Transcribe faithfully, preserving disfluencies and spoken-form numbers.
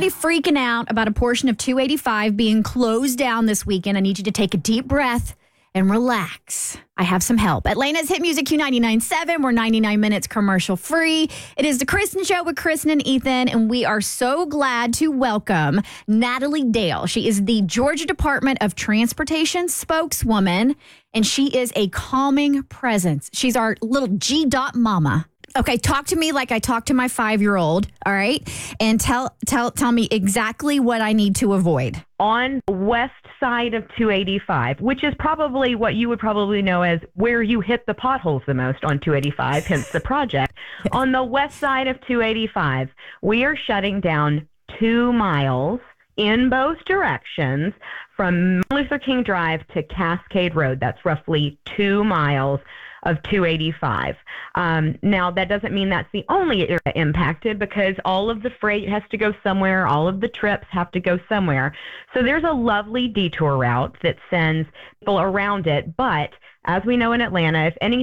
really freaking out about a portion of two eighty-five being closed down this weekend, I need you to take a deep breath and relax. I have some help. Atlanta's Hit Music Q ninety-nine point seven. We're ninety-nine minutes commercial free. It is the Kristen Show with Kristen and Ethan, and we are so glad to welcome Natalie Dale. She is the Georgia Department of Transportation spokeswoman, and she is a calming presence. She's our little G dot mama. Okay, talk to me like I talk to my five-year-old, all right? And tell tell tell me exactly what I need to avoid. On the west side of two eighty-five, which is probably what you would probably know as where you hit the potholes the most on two eighty-five, hence the project. On the west side of two eighty-five, we are shutting down two miles in both directions from Luther King Drive to Cascade Road. That's roughly two miles of two eighty-five. Um, now, that doesn't mean that's the only area impacted, because all of the freight has to go somewhere. All of the trips have to go somewhere. So there's a lovely detour route that sends people around it. But as we know in Atlanta, if any